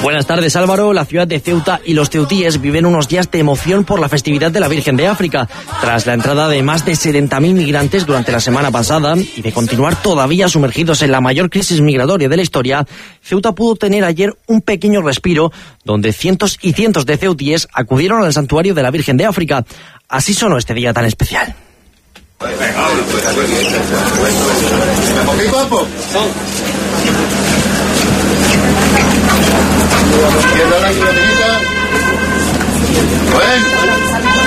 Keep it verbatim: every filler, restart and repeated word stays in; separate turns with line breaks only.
Buenas tardes, Álvaro. La ciudad de Ceuta y los ceutíes viven unos días de emoción por la festividad de la Virgen de África. Tras la entrada de más de setenta mil migrantes durante la semana pasada y de continuar todavía sumergidos en la mayor crisis migratoria de la historia, Ceuta pudo tener ayer un pequeño respiro donde cientos y cientos de ceutíes acudieron al santuario de la Virgen de África. Así sonó este día tan especial.
¿Qué guapo? ¿Quién da la guillotinita? Bueno.